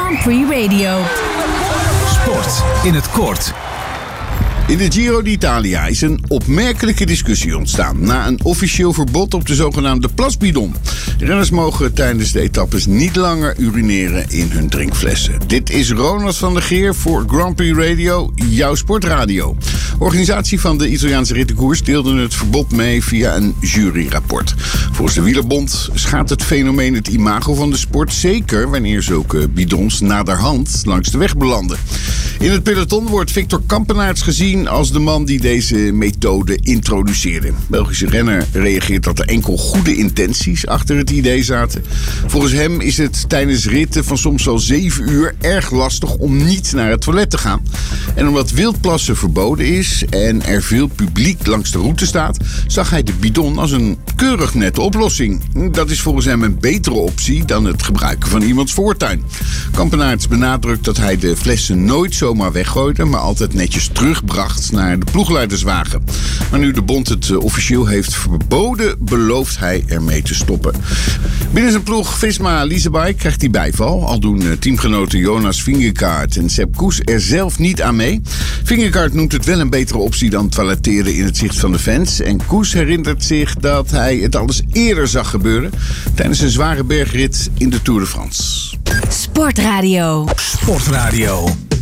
Grand Prix Radio. Sport in het kort. In de Giro d'Italia is een opmerkelijke discussie ontstaan na een officieel verbod op de zogenaamde plasbidon. Renners mogen tijdens de etappes niet langer urineren in hun drinkflessen. Dit is Ronald van der Geer voor Grand Prix Radio, jouw sportradio. Organisatie van de Italiaanse rittenkoers deelde het verbod mee via een juryrapport. Volgens de Wielerbond schaadt het fenomeen het imago van de sport, zeker wanneer zulke bidons naderhand langs de weg belanden. In het peloton wordt Victor Campenaerts gezien als de man die deze methode introduceerde. Belgische renner reageert dat er enkel goede intenties achter het idee zaten. Volgens hem is het tijdens ritten van soms wel 7 uur erg lastig om niet naar het toilet te gaan. En omdat wildplassen verboden is en er veel publiek langs de route staat, zag hij de bidon als een keurig nette oplossing. Dat is volgens hem een betere optie dan het gebruiken van iemands voortuin. Campenaerts benadrukt dat hij de flessen nooit zomaar weggooide, maar altijd netjes terugbracht naar de ploegleiderswagen. Maar nu de bond het officieel heeft verboden, belooft hij ermee te stoppen. Binnen zijn ploeg Visma Leasebike krijgt hij bijval. Al doen teamgenoten Jonas Vingegaard en Sepp Kuss er zelf niet aan mee. Vingegaard noemt het wel een betere optie dan toiletteren in het zicht van de fans. En Kuss herinnert zich dat hij het al eens eerder zag gebeuren tijdens een zware bergrit in de Tour de France. Sportradio. Sportradio.